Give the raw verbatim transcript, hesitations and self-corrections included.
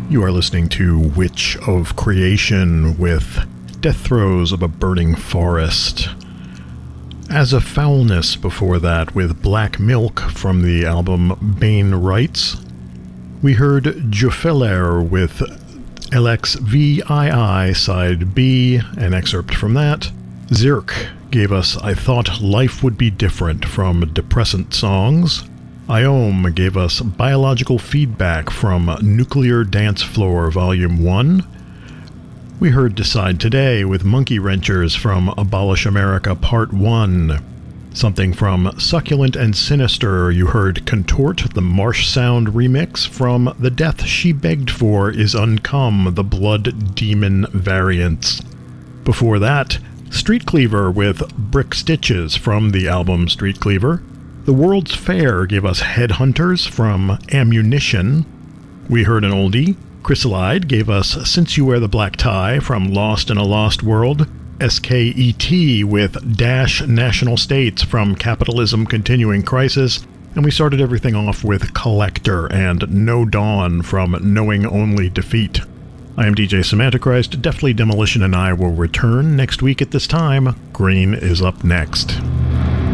You are listening to Witch of Creation with Death Throes of a Burning Forest. As a Foulness before that with Black Milk from the album Bane Rights. We heard Jofeller with L X V I I Side B, an excerpt from that. Zirk gave us I Thought Life Would Be Different from Depressant Songs. Iom gave us Biological Feedback from Nuclear Dance Floor Volume one. We heard Decide Today with Monkey Wrenchers from Abolish America Part one. Something from Succulent and Sinister, you heard Contort, the Marsh Sound remix from The Death She Begged For Is Uncome, the Blood Demon variants. Before that, Street Cleaver with Brick Stitches from the album Street Cleaver. The World's Fair gave us Headhunters from Ammunition. We heard an oldie. Chrysalide gave us Since You Wear the Black Tie from Lost in a Lost World. S K E T with Dash National States from Capitalism Continuing Crisis. And we started everything off with Collector and No Dawn from Knowing Only Defeat. I am D J Semantichrist. Deftly Demolition and I will return next week at this time. Green is up next.